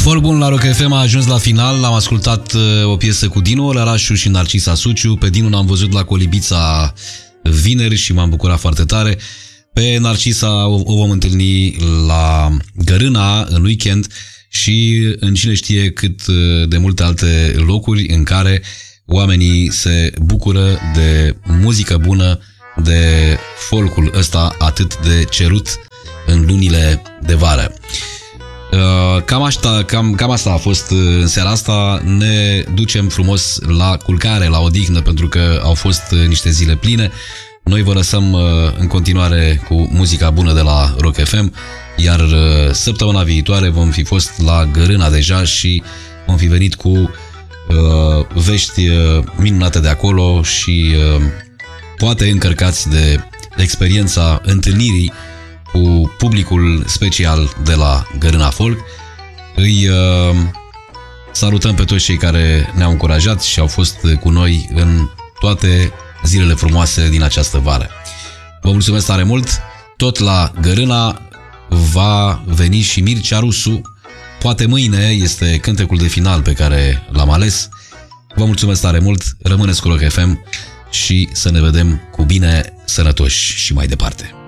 For bun la Rock FM a ajuns la final. Am ascultat o piesă cu Dino Lărașu și Narcisa Suciu. Pe Dino l-am văzut la Colibița vineri și m-am bucurat foarte tare. Pe Narcisa o vom întâlni la Gărâna în weekend și în cine știe cât de multe alte locuri în care oamenii se bucură de muzică bună, de folcul ăsta atât de cerut în lunile de vară. Cam asta a fost în seara asta. Ne ducem frumos la culcare, la odihnă, pentru că au fost niște zile pline. Noi vă lăsăm în continuare cu muzica bună de la Rock FM, iar săptămâna viitoare vom fi fost la Gărâna deja și vom fi venit cu vești minunate de acolo și poate încărcați de experiența întâlnirii cu publicul special de la Gărâna Folk. Îi salutăm pe toți cei care ne-au încurajat și au fost cu noi în toate zilele frumoase din această vară. Vă mulțumesc tare mult! Tot la Gărâna va veni și Mircea Rusu. Poate mâine este cântecul de final pe care l-am ales. Vă mulțumesc tare mult! Rămâneți cu Rock FM și să ne vedem cu bine, sănătoși și mai departe!